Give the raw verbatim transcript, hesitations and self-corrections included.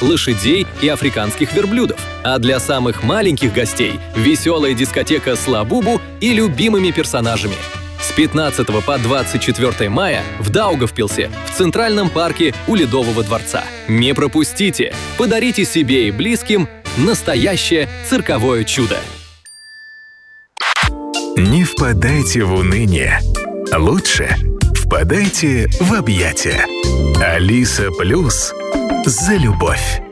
лошадей и африканских верблюдов. А для самых маленьких гостей – веселая дискотека с Ла-Бубу и любимыми персонажами. С пятнадцатого по двадцать четвёртое мая в Даугавпилсе, в Центральном парке у Ледового дворца. Не пропустите! Подарите себе и близким настоящее цирковое чудо! Не впадайте в уныние. Лучше впадайте в объятия. Алиса Плюс за любовь.